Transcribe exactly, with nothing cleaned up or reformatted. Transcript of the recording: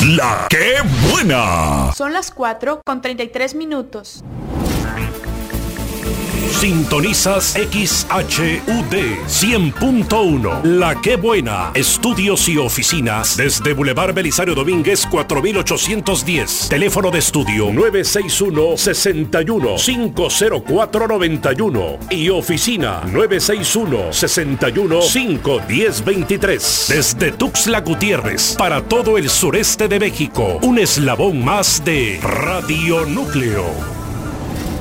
La que buena. Son las cuatro con treinta y tres minutos. Sintonizas X H U D cien punto uno. La que buena. Estudios y oficinas desde Boulevard Belisario Domínguez cuatro mil ochocientos diez. Teléfono de estudio nueve seis uno, seis uno, cinco cero cuatro nueve uno y oficina nueve seis uno, seis uno, cinco uno cero dos tres. Desde Tuxtla Gutiérrez para todo el sureste de México. Un eslabón más de Radio Núcleo.